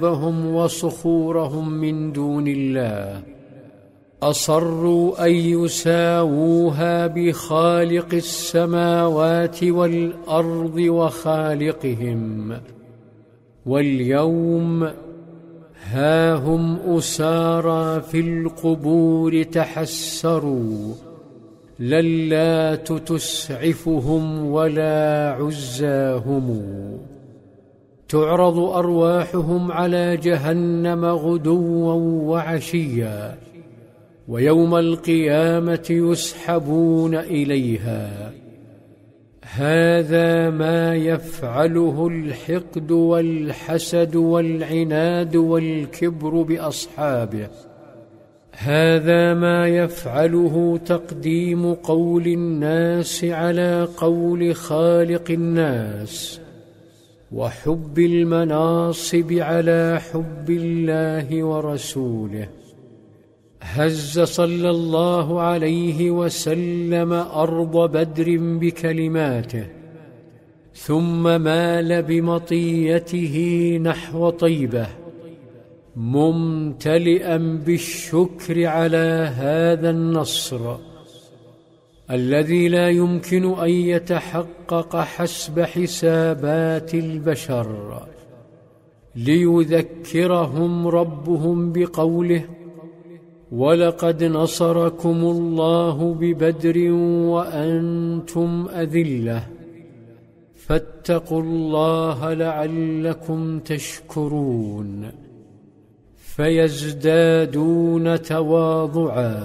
هم وصخورهم من دون الله، أصروا أن يساووها بخالق السماوات والأرض وخالقهم، واليوم ها هم أسارى في القبور تحسروا، لا اللات تسعفهم ولا عزى هم، تعرض أرواحهم على جهنم غدوا وعشيا، ويوم القيامة يسحبون إليها. هذا ما يفعله الحقد والحسد والعناد والكبر بأصحابه، هذا ما يفعله تقديم قول الناس على قول خالق الناس، وحب المناصب على حب الله ورسوله. هز صلى الله عليه وسلم أرض بدر بكلماته، ثم مال بمطيته نحو طيبة، ممتلئا بالشكر على هذا النصر الذي لا يمكن أن يتحقق حسب حسابات البشر، ليذكرهم ربهم بقوله: ولقد نصركم الله ببدر وأنتم أذلة فاتقوا الله لعلكم تشكرون، فيزدادون تواضعا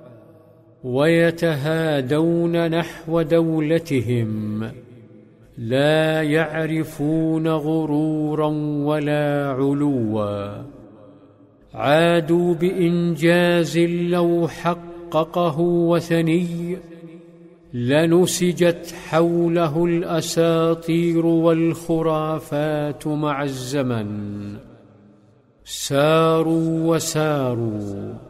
ويتهادون نحو دولتهم، لا يعرفون غرورا ولا علوا، عادوا بإنجاز لو حققه وثني لنسجت حوله الأساطير والخرافات مع الزمن، ساروا وساروا